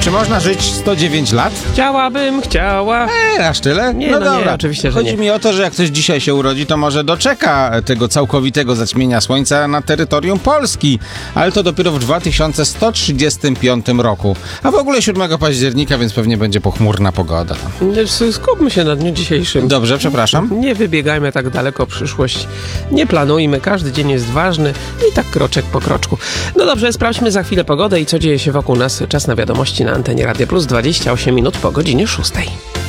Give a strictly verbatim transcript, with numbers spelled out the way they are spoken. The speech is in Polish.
Czy można żyć sto dziewięć lat? Chciałabym, chciała. Eee, aż tyle? Nie, no, no dobra. nie, oczywiście, że Chodzi nie. mi o to, że jak ktoś dzisiaj się urodzi, to może doczeka tego całkowitego zaćmienia słońca na terytorium Polski. Ale to dopiero w dwa tysiące sto trzydziestym piątym roku. A w ogóle siódmego października, więc pewnie będzie pochmurna pogoda. Skupmy się na dniu dzisiejszym. Dobrze, przepraszam. Nie wybiegajmy tak daleko w przyszłość. Nie planujmy, każdy dzień jest ważny i tak kroczek po kroczku. No dobrze, sprawdźmy za chwilę pogodę i co dzieje się wokół nas. Czas na wiadomości na antenie Radia Plus, dwadzieścia osiem minut po godzinie szóstej.